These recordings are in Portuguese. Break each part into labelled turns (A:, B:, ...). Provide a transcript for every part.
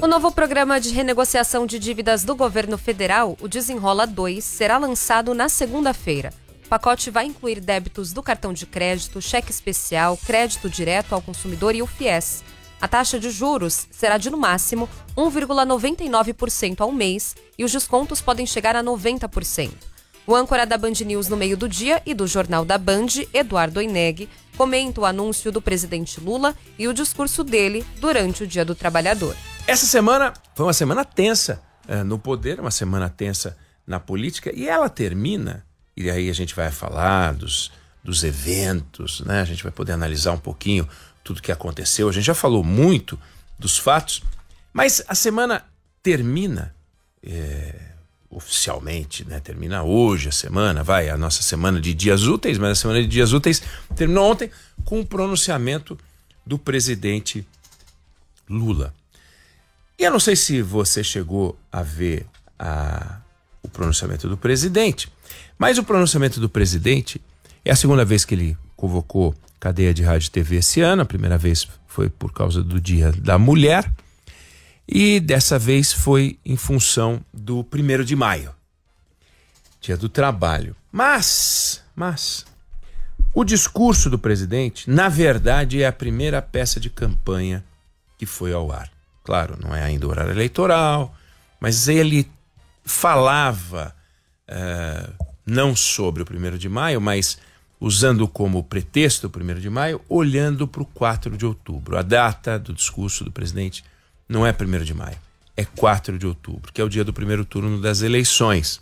A: O novo programa de renegociação de dívidas do governo federal, o Desenrola 2, será lançado na segunda-feira. O pacote vai incluir débitos do cartão de crédito, cheque especial, crédito direto ao consumidor e o FIES. A taxa de juros será de, no máximo, 1,99% ao mês e os descontos podem chegar a 90%. O âncora da Band News no meio do dia e do Jornal da Band, Eduardo Oineg, comenta o anúncio do presidente Lula e o discurso dele durante o Dia do Trabalhador.
B: Essa semana foi uma semana tensa no poder, uma semana tensa na política, e ela termina, e aí a gente vai falar dos eventos, né? A gente vai poder analisar um pouquinho tudo que aconteceu. A gente já falou muito dos fatos, mas a semana termina oficialmente, né? Termina hoje a nossa semana de dias úteis, mas a semana de dias úteis terminou ontem com o pronunciamento do presidente Lula. E eu não sei se você chegou a ver o pronunciamento do presidente, mas o pronunciamento do presidente é a segunda vez que ele convocou cadeia de rádio e TV esse ano. A primeira vez foi por causa do Dia da Mulher e dessa vez foi em função do 1º de maio, Dia do Trabalho. Mas o discurso do presidente, na verdade, é a primeira peça de campanha que foi ao ar. Claro, não é ainda o horário eleitoral, mas ele falava não sobre o 1º de maio, mas usando como pretexto o 1º de maio, olhando para o 4 de outubro. A data do discurso do presidente não é 1º de maio, é 4 de outubro, que é o dia do primeiro turno das eleições.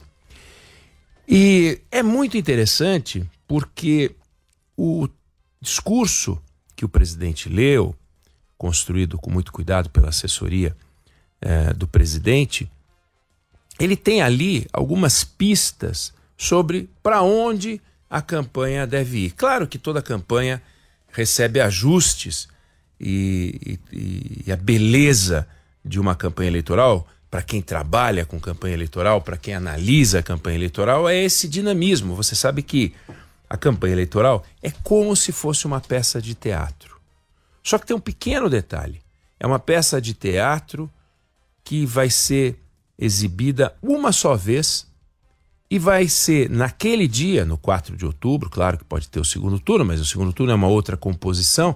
B: E é muito interessante porque o discurso que o presidente leu, construído com muito cuidado pela assessoria do presidente, ele tem ali algumas pistas sobre para onde a campanha deve ir. Claro que toda campanha recebe ajustes e a beleza de uma campanha eleitoral, para quem trabalha com campanha eleitoral, para quem analisa a campanha eleitoral, é esse dinamismo. Você sabe que a campanha eleitoral é como se fosse uma peça de teatro. Só que tem um pequeno detalhe. É uma peça de teatro que vai ser exibida uma só vez e vai ser naquele dia, no 4 de outubro, claro que pode ter o segundo turno, mas o segundo turno é uma outra composição,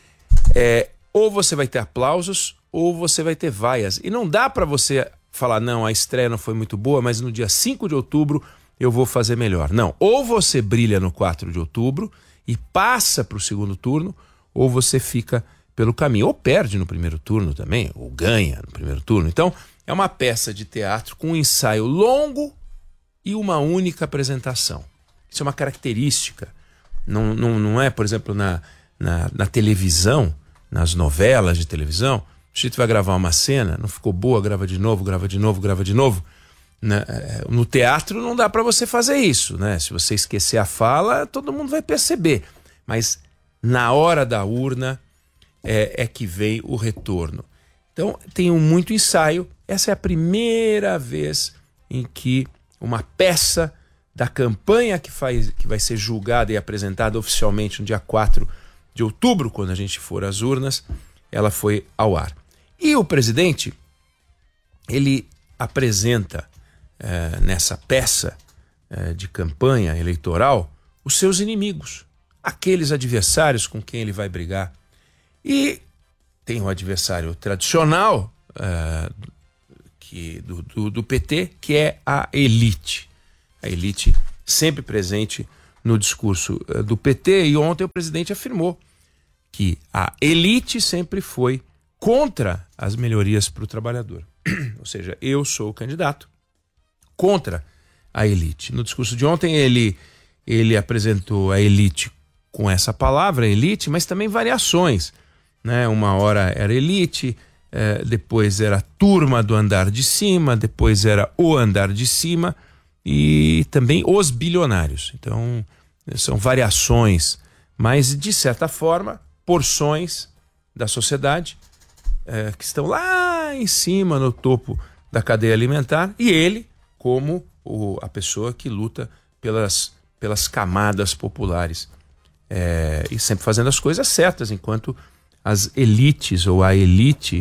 B: ou você vai ter aplausos ou você vai ter vaias. E não dá para você falar, não, a estreia não foi muito boa, mas no dia 5 de outubro eu vou fazer melhor. Não, ou você brilha no 4 de outubro e passa para o segundo turno, ou você fica pelo caminho, ou perde no primeiro turno também, ou ganha no primeiro turno. Então, é uma peça de teatro com um ensaio longo e uma única apresentação. Isso é uma característica. Não é, por exemplo, na televisão, nas novelas de televisão, o sujeito vai gravar uma cena, não ficou boa, grava de novo, grava de novo, grava de novo. No teatro não dá para você fazer isso, né? Se você esquecer a fala, todo mundo vai perceber. Mas na hora da urna é que vem o retorno. Então, tem muito ensaio. Essa é a primeira vez em que uma peça da campanha que vai ser julgada e apresentada oficialmente no dia 4 de outubro, quando a gente for às urnas, ela foi ao ar. E o presidente, ele apresenta nessa peça de campanha eleitoral os seus inimigos, aqueles adversários com quem ele vai brigar. E tem o adversário tradicional do PT, que é a elite. A elite sempre presente no discurso do PT, e ontem o presidente afirmou que a elite sempre foi contra as melhorias para o trabalhador. Ou seja, eu sou o candidato contra a elite. No discurso de ontem ele apresentou a elite com essa palavra, elite, mas também variações, né? Uma hora era elite, depois era a turma do andar de cima, depois era o andar de cima e também os bilionários. Então, são variações, mas de certa forma, porções da sociedade que estão lá em cima, no topo da cadeia alimentar, e ele como a pessoa que luta pelas camadas populares. E sempre fazendo as coisas certas, enquanto as elites ou a elite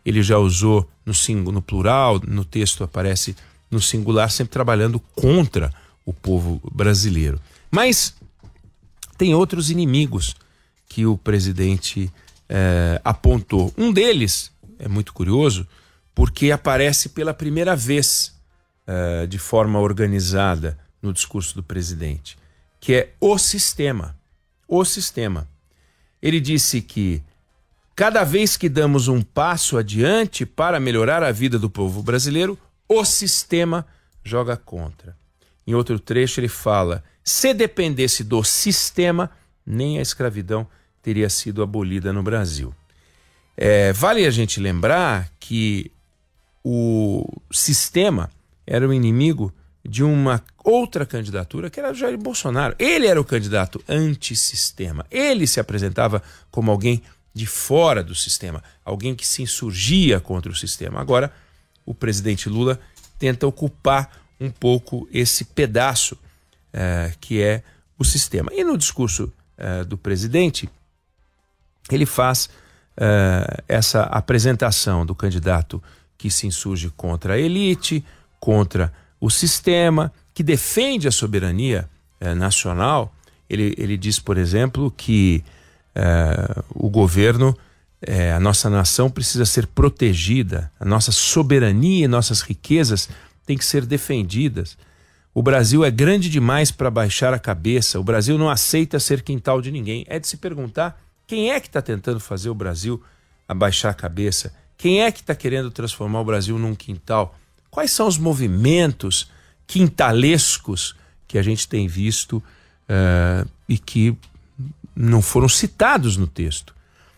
B: ele já usou no plural, no texto aparece no singular, sempre trabalhando contra o povo brasileiro. Mas tem outros inimigos que o presidente apontou. Um deles é muito curioso, porque aparece pela primeira vez de forma organizada no discurso do presidente, que é o sistema. O sistema. Ele disse que cada vez que damos um passo adiante para melhorar a vida do povo brasileiro, o sistema joga contra. Em outro trecho ele fala: se dependesse do sistema, nem a escravidão teria sido abolida no Brasil. Vale a gente lembrar que o sistema era o inimigo de uma outra candidatura, que era o Jair Bolsonaro. Ele era o candidato antissistema. Ele se apresentava como alguém de fora do sistema, alguém que se insurgia contra o sistema. Agora, o presidente Lula tenta ocupar um pouco esse pedaço que é o sistema. E no discurso do presidente, ele faz essa apresentação do candidato que se insurge contra a elite, contra o sistema, que defende a soberania nacional. Ele diz, por exemplo, que o governo, a nossa nação precisa ser protegida, a nossa soberania e nossas riquezas têm que ser defendidas. O Brasil é grande demais para baixar a cabeça, o Brasil não aceita ser quintal de ninguém. É de se perguntar quem é que está tentando fazer o Brasil abaixar a cabeça, quem é que está querendo transformar o Brasil num quintal. Quais são os movimentos quintalescos que a gente tem visto e que não foram citados no texto?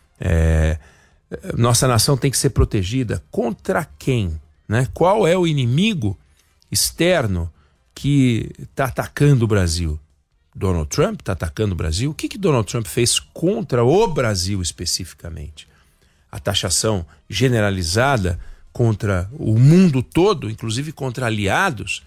B: Nossa nação tem que ser protegida contra quem? Né? Qual é o inimigo externo que está atacando o Brasil? Donald Trump está atacando o Brasil? O que Donald Trump fez contra o Brasil especificamente? A taxação generalizada contra o mundo todo, inclusive contra aliados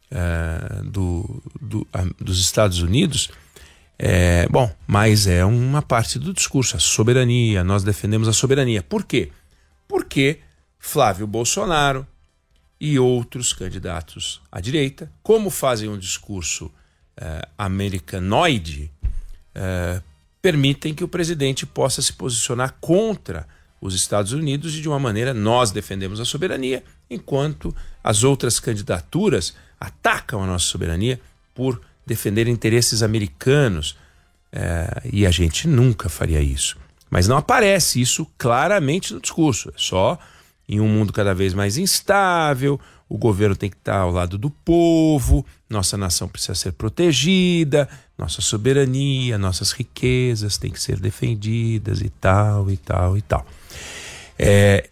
B: dos Estados Unidos, mas é uma parte do discurso, a soberania, nós defendemos a soberania. Por quê? Porque Flávio Bolsonaro e outros candidatos à direita, como fazem um discurso americanoide, permitem que o presidente possa se posicionar contra os Estados Unidos e de uma maneira nós defendemos a soberania, enquanto as outras candidaturas atacam a nossa soberania por defender interesses americanos, e a gente nunca faria isso. Mas não aparece isso claramente no discurso, é só em um mundo cada vez mais instável, o governo tem que estar ao lado do povo, nossa nação precisa ser protegida, nossa soberania, nossas riquezas têm que ser defendidas e tal, e tal, e tal. É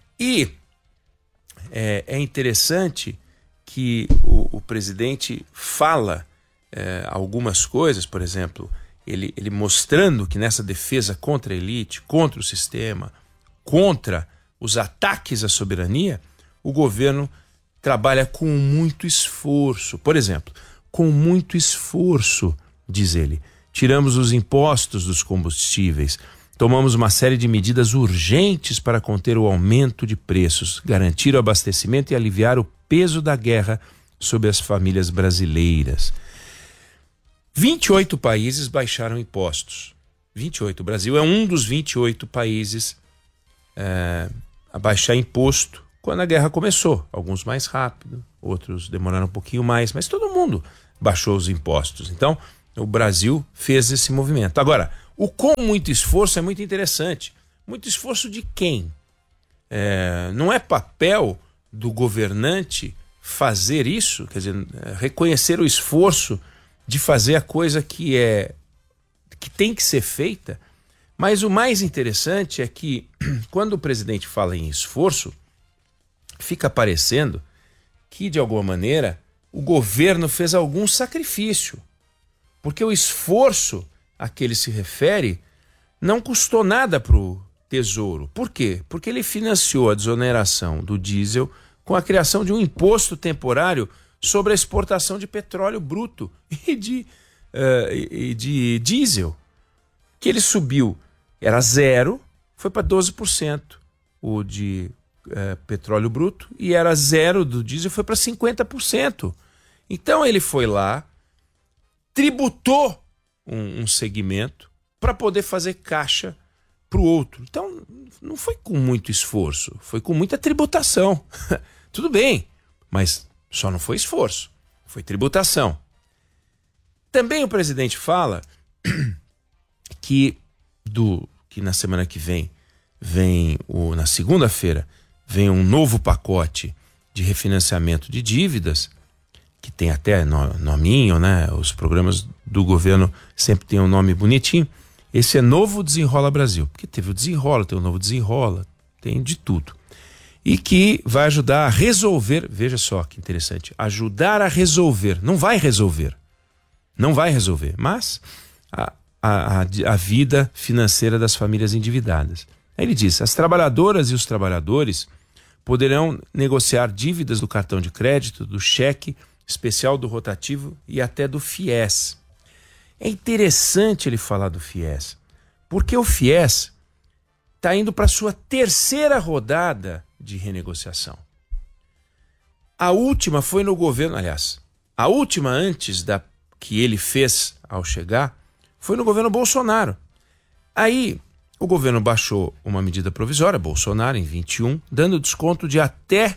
B: interessante que o presidente fala algumas coisas, por exemplo, ele mostrando que nessa defesa contra a elite, contra o sistema, contra os ataques à soberania, o governo trabalha com muito esforço. Por exemplo, com muito esforço, diz ele, tiramos os impostos dos combustíveis, tomamos uma série de medidas urgentes para conter o aumento de preços, garantir o abastecimento e aliviar o peso da guerra sobre as famílias brasileiras. 28 países baixaram impostos. 28. O Brasil é um dos 28 países a baixar imposto quando a guerra começou. Alguns mais rápido, outros demoraram um pouquinho mais, mas todo mundo baixou os impostos. Então, o Brasil fez esse movimento. Agora, o com muito esforço é muito interessante. Muito esforço de quem? Não é papel do governante fazer isso, quer dizer, reconhecer o esforço de fazer a coisa que tem que ser feita. Mas o mais interessante é que quando o presidente fala em esforço, fica parecendo que, de alguma maneira, o governo fez algum sacrifício. Porque o esforço a que ele se refere não custou nada para o Tesouro. Por quê? Porque ele financiou a desoneração do diesel com a criação de um imposto temporário sobre a exportação de petróleo bruto e de diesel, que ele subiu, era 0, foi para 12%. O de petróleo bruto e era 0 do diesel, foi para 50%. Então ele foi lá, tributou um segmento para poder fazer caixa para o outro. Então não foi com muito esforço, foi com muita tributação. Tudo bem, mas só não foi esforço, foi tributação. Também o presidente fala que na semana que vem na segunda-feira, vem um novo pacote de refinanciamento de dívidas, que tem até nominho, né? Os programas do governo sempre tem um nome bonitinho. Esse é Novo Desenrola Brasil, porque teve o Desenrola, tem o Novo Desenrola, tem de tudo. E que vai ajudar a resolver, veja só que interessante, ajudar a resolver, não vai resolver, mas a vida financeira das famílias endividadas. Aí ele diz: as trabalhadoras e os trabalhadores poderão negociar dívidas do cartão de crédito, do cheque especial, do rotativo e até do FIES. É interessante ele falar do FIES, porque o FIES está indo para a sua terceira rodada de renegociação. A última foi no governo, aliás, a última antes da que ele fez ao chegar foi no governo Bolsonaro. Aí o governo baixou uma medida provisória, Bolsonaro, em 21, dando desconto de até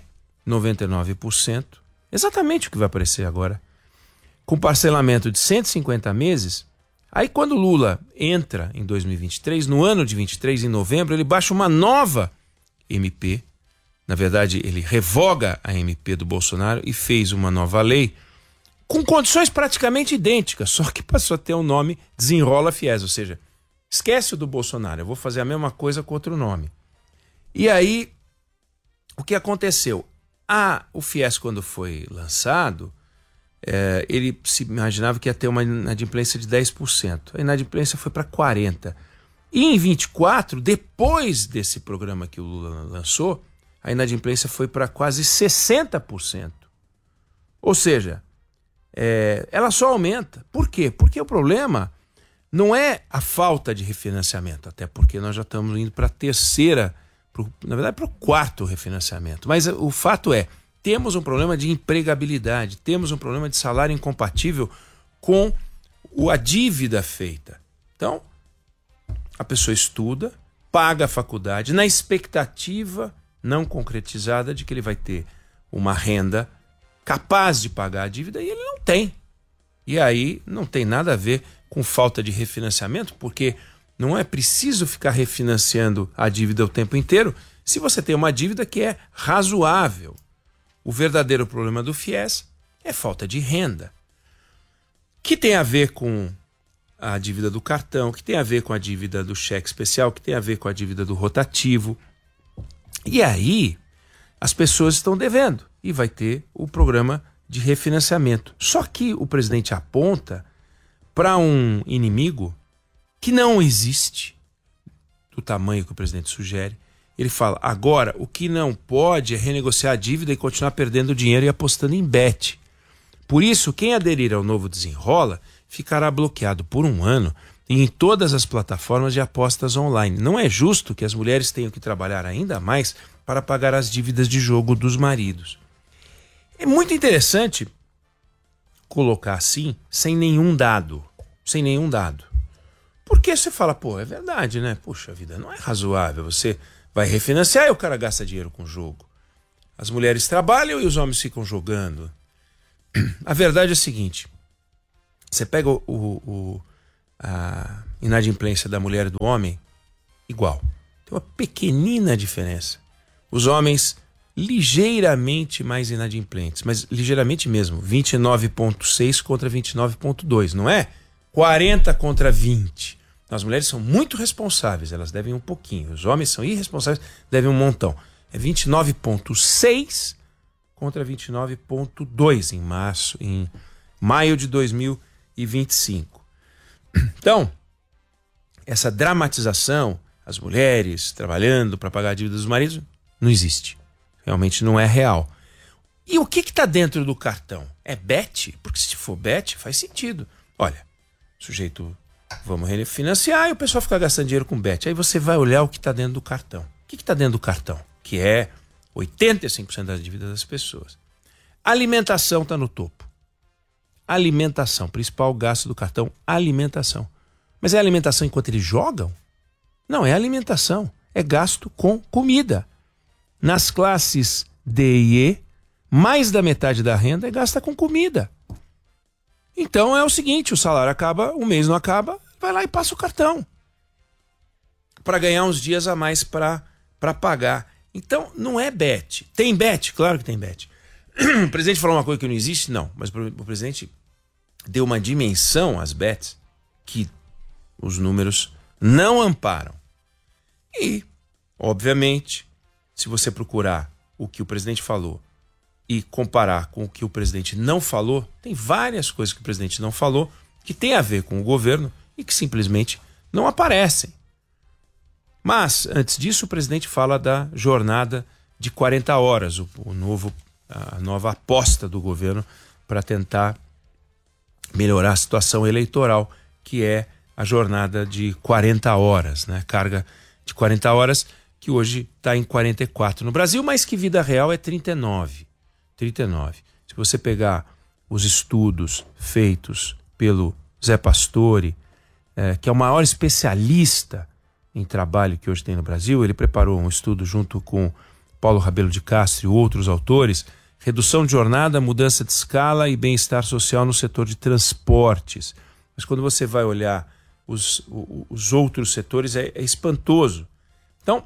B: 99%, exatamente o que vai aparecer agora, com parcelamento de 150 meses. Aí quando Lula entra em 2023, no ano de 23, em novembro, ele baixa uma nova MP. Na verdade, ele revoga a MP do Bolsonaro e fez uma nova lei com condições praticamente idênticas, só que passou a ter o nome Desenrola FIES, ou seja, esquece o do Bolsonaro, eu vou fazer a mesma coisa com outro nome. E aí, o que aconteceu? O FIES, quando foi lançado, ele se imaginava que ia ter uma inadimplência de 10%. A inadimplência foi para 40%. E em 24, depois desse programa que o Lula lançou, a inadimplência foi para quase 60%. Ou seja, ela só aumenta. Por quê? Porque o problema não é a falta de refinanciamento, até porque nós já estamos indo para a terceira, na verdade para o quarto refinanciamento. Mas o fato é, temos um problema de empregabilidade, temos um problema de salário incompatível com a dívida feita. Então, a pessoa estuda, paga a faculdade, na expectativa não concretizada de que ele vai ter uma renda capaz de pagar a dívida, e ele não tem. E aí não tem nada a ver com falta de refinanciamento, porque não é preciso ficar refinanciando a dívida o tempo inteiro se você tem uma dívida que é razoável. O verdadeiro problema do FIES é falta de renda, que tem a ver com a dívida do cartão, que tem a ver com a dívida do cheque especial, que tem a ver com a dívida do rotativo. E aí as pessoas estão devendo e vai ter o programa de refinanciamento. Só que o presidente aponta para um inimigo que não existe, do tamanho que o presidente sugere. Ele fala: agora o que não pode é renegociar a dívida e continuar perdendo dinheiro e apostando em bet. Por isso, quem aderir ao novo Desenrola ficará bloqueado por 1 ano em todas as plataformas de apostas online. Não é justo que as mulheres tenham que trabalhar ainda mais para pagar as dívidas de jogo dos maridos. É muito interessante colocar assim, sem nenhum dado. Porque você fala, é verdade, né? Puxa vida, não é razoável. Você vai refinanciar e o cara gasta dinheiro com jogo. As mulheres trabalham e os homens ficam jogando. A verdade é a seguinte: você pega a inadimplência da mulher e do homem, igual. Tem uma pequenina diferença. Os homens ligeiramente mais inadimplentes, mas ligeiramente mesmo, 29,6 contra 29,2, não é 40 contra 20. As mulheres são muito responsáveis, elas devem um pouquinho. Os homens são irresponsáveis, devem um montão. É 29,6 contra 29,2 em maio de 2025. Então, essa dramatização, as mulheres trabalhando para pagar a dívida dos maridos, não existe. Realmente não é real. E o que está dentro do cartão? É bet? Porque se for bet, faz sentido. Olha, sujeito, vamos refinanciar e o pessoal fica gastando dinheiro com bet. Aí você vai olhar o que está dentro do cartão. O que está dentro do cartão? Que é 85% das dívidas das pessoas. Alimentação está no topo. Alimentação, principal gasto do cartão, alimentação. Mas é alimentação enquanto eles jogam? Não, é alimentação. É gasto com comida. Nas classes D e E, mais da metade da renda é gasta com comida. Então é o seguinte, o salário acaba, o mês não acaba, vai lá e passa o cartão. Para ganhar uns dias a mais para pagar. Então não é bet. Tem bet? Claro que tem bet. O presidente falou uma coisa que não existe? Não. Mas o presidente deu uma dimensão às bets que os números não amparam. E, obviamente, se você procurar o que o presidente falou e comparar com o que o presidente não falou, tem várias coisas que o presidente não falou que tem a ver com o governo e que simplesmente não aparecem. Mas, antes disso, o presidente fala da jornada de 40 horas, a nova aposta do governo para tentar melhorar a situação eleitoral, que é a jornada de 40 horas, né? Carga de 40 horas, que hoje está em 44 no Brasil, mas que vida real é 39. 39. Se você pegar os estudos feitos pelo Zé Pastore, que é o maior especialista em trabalho que hoje tem no Brasil, ele preparou um estudo junto com Paulo Rabelo de Castro e outros autores, redução de jornada, mudança de escala e bem-estar social no setor de transportes. Mas quando você vai olhar os outros setores, é espantoso. Então,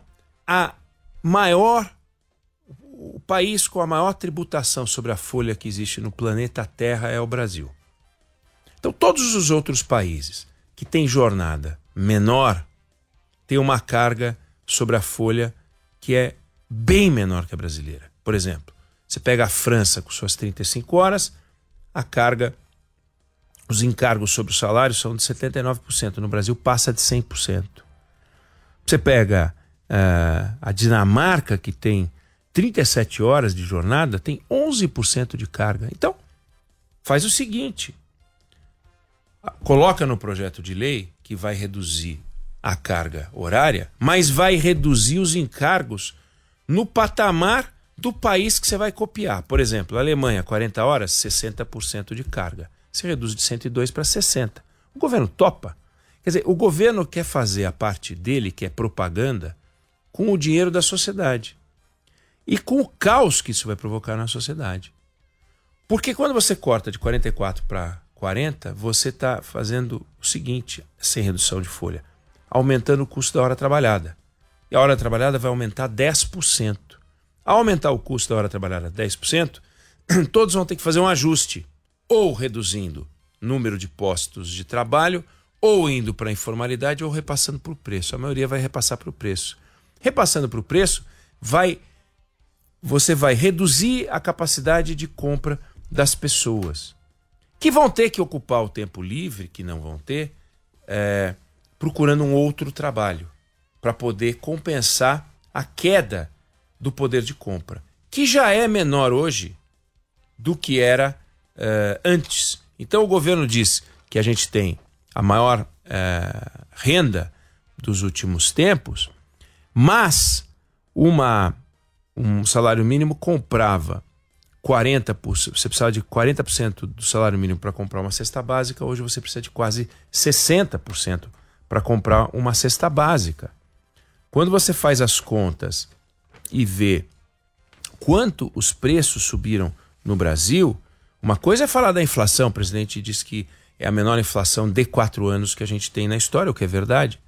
B: o país com a maior tributação sobre a folha que existe no planeta Terra é o Brasil. Então, todos os outros países que têm jornada menor têm uma carga sobre a folha que é bem menor que a brasileira. Por exemplo, você pega a França com suas 35 horas, a carga, os encargos sobre o salário são de 79%. No Brasil passa de 100%. Você pega a Dinamarca, que tem 37 horas de jornada, tem 11% de carga. Então, faz o seguinte, coloca no projeto de lei que vai reduzir a carga horária, mas vai reduzir os encargos no patamar do país que você vai copiar. Por exemplo, a Alemanha, 40 horas, 60% de carga. Você reduz de 102 para 60. O governo topa. Quer dizer, o governo quer fazer a parte dele, que é propaganda, com o dinheiro da sociedade. E com o caos que isso vai provocar na sociedade. Porque quando você corta de 44 para 40, você está fazendo o seguinte, sem redução de folha, aumentando o custo da hora trabalhada. E a hora trabalhada vai aumentar 10%. Ao aumentar o custo da hora trabalhada 10%, todos vão ter que fazer um ajuste, ou reduzindo o número de postos de trabalho, ou indo para a informalidade, ou repassando para o preço. A maioria vai repassar para o preço. Repassando para o preço, você vai reduzir a capacidade de compra das pessoas, que vão ter que ocupar o tempo livre, que não vão ter, procurando um outro trabalho, para poder compensar a queda do poder de compra, que já é menor hoje do que era antes. Então o governo diz que a gente tem a maior renda dos últimos tempos, mas um salário mínimo comprava 40%, você precisava de 40% do salário mínimo para comprar uma cesta básica, hoje você precisa de quase 60% para comprar uma cesta básica. Quando você faz as contas e vê quanto os preços subiram no Brasil, uma coisa é falar da inflação, o presidente diz que é a menor inflação de 4 anos que a gente tem na história, o que é verdade.